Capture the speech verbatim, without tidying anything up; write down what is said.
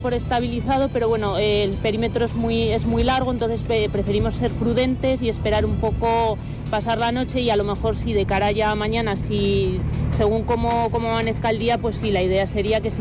por estabilizado, pero bueno, el perímetro es muy, es muy largo, entonces preferimos ser prudentes y esperar un poco, pasar la noche, y a lo mejor si de cara ya a mañana, si según cómo, cómo amanezca el día, pues sí, la idea sería que si